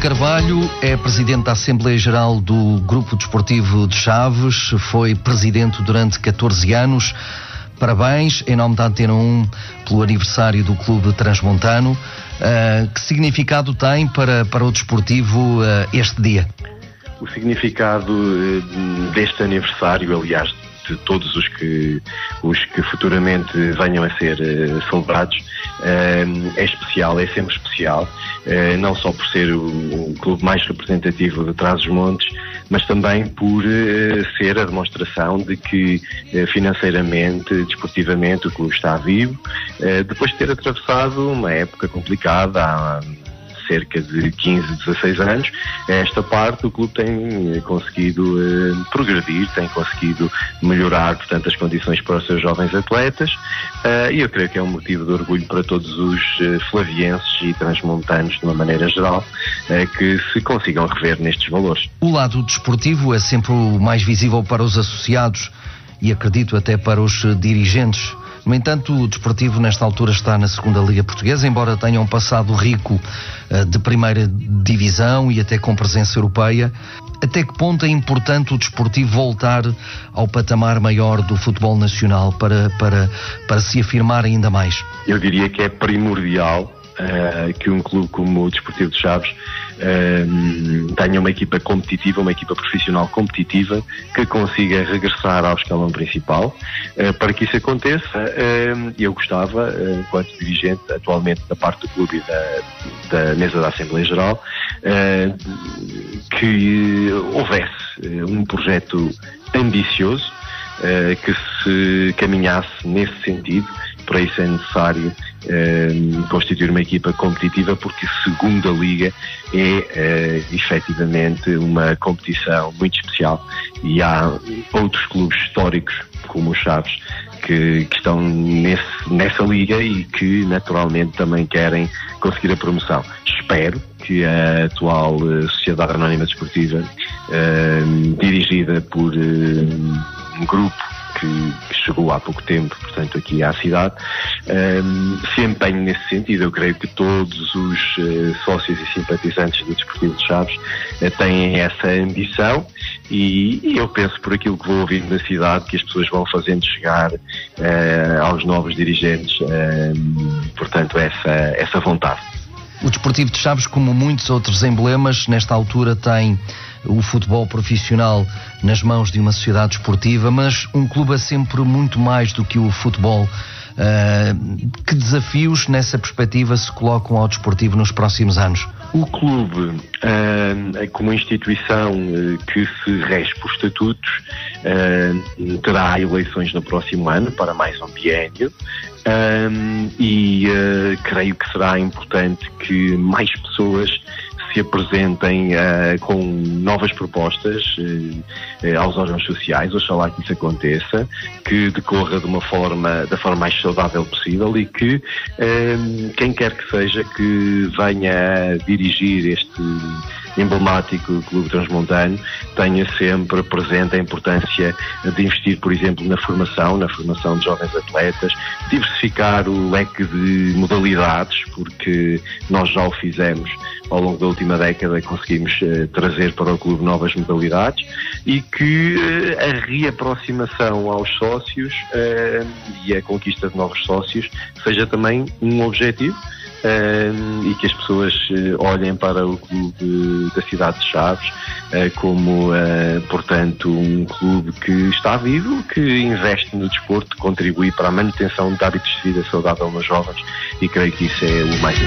Carvalho é presidente da Assembleia Geral do Grupo Desportivo de Chaves, foi presidente durante 14 anos. Parabéns, em nome da Antena 1, pelo aniversário do Clube Transmontano. Que significado tem para o desportivo este dia? O significado deste aniversário, aliás, de todos os que futuramente venham a ser celebrados, é especial, é sempre especial, não só por ser o clube mais representativo de Trás-os-Montes, mas também por ser a demonstração de que financeiramente, desportivamente, o clube está vivo, depois de ter atravessado uma época complicada há cerca de 15, 16 anos. Esta parte o clube tem conseguido progredir, tem conseguido melhorar, portanto, as condições para os seus jovens atletas, e eu creio que é um motivo de orgulho para todos os flavienses e transmontanos, de uma maneira geral, que se consigam rever nestes valores. O lado desportivo é sempre o mais visível para os associados e acredito até para os dirigentes. No entanto, o desportivo nesta altura está na segunda Liga Portuguesa, embora tenha um passado rico de primeira divisão e até com presença europeia. Até que ponto é importante o desportivo voltar ao patamar maior do futebol nacional para se afirmar ainda mais? Eu diria que é primordial que um clube como o Desportivo de Chaves tenha uma equipa competitiva, uma equipa profissional competitiva, que consiga regressar ao escalão principal. Para que isso aconteça, eu gostava, enquanto dirigente atualmente da parte do clube e da mesa da Assembleia Geral, que houvesse um projeto ambicioso, que se caminhasse nesse sentido. Para isso é necessário constituir uma equipa competitiva, porque a segunda liga é efetivamente uma competição muito especial e há outros clubes históricos como o Chaves que estão nessa liga e que naturalmente também querem conseguir a promoção. Espero que a atual Sociedade Anónima Desportiva, dirigida por um grupo que chegou há pouco tempo, portanto, aqui à cidade, se empenhe nesse sentido. Eu creio que todos os sócios e simpatizantes do Desportivo de Chaves têm essa ambição e eu penso, por aquilo que vou ouvindo da cidade, que as pessoas vão fazendo chegar aos novos dirigentes, portanto, essa vontade. O Desportivo de Chaves, como muitos outros emblemas, nesta altura tem o futebol profissional nas mãos de uma sociedade desportiva, mas um clube é sempre muito mais do que o futebol. Que desafios nessa perspectiva se colocam ao desportivo nos próximos anos? O clube, como instituição que se rege por estatutos, terá eleições no próximo ano para mais um biênio, e creio que será importante que mais pessoas se apresentem com novas propostas aos órgãos sociais. Oxalá que isso aconteça, que decorra da forma mais saudável possível e que quem quer que seja que venha a dirigir este emblemático Clube Transmontano tenha sempre presente a importância de investir, por exemplo, na formação de jovens atletas, diversificar o leque de modalidades, porque nós já o fizemos ao longo da última década, conseguimos trazer para o clube novas modalidades e que a reaproximação aos sócios e a conquista de novos sócios seja também um objetivo. E que as pessoas olhem para o clube da cidade de Chaves como, portanto, um clube que está vivo, que investe no desporto, contribui para a manutenção de hábitos de vida saudável nos jovens, e creio que isso é o mais importante.